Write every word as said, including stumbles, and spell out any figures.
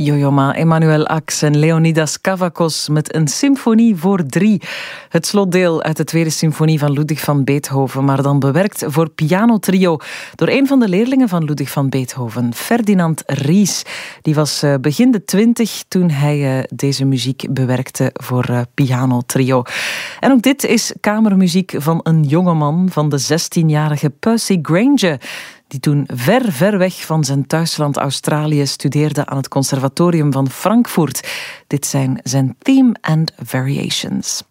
Yo-Yo Ma, Emmanuel Ax en Leonidas Kavakos met een symfonie voor drie. Het slotdeel uit de tweede symfonie van Ludwig van Beethoven, maar dan bewerkt voor pianotrio door een van de leerlingen van Ludwig van Beethoven, Ferdinand Ries. Die was begin de twintig toen hij deze muziek bewerkte voor pianotrio. En ook dit is kamermuziek van een jongeman, van de zestienjarige Percy Grainger, die toen ver, ver weg van zijn thuisland Australië studeerde aan het conservatorium van Frankfurt. Dit zijn zijn Theme and Variations.